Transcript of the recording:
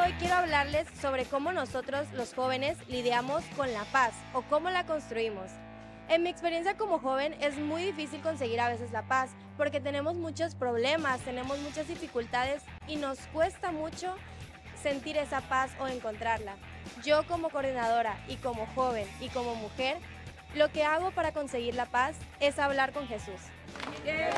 hoy quiero hablarles sobre cómo nosotros los jóvenes lidiamos con la paz o cómo la construimos. En mi experiencia como joven es muy difícil conseguir a veces la paz porque tenemos muchos problemas, tenemos muchas dificultades y nos cuesta mucho sentir esa paz o encontrarla. Yo como coordinadora y como joven y como mujer, lo que hago para conseguir la paz es hablar con Jesús.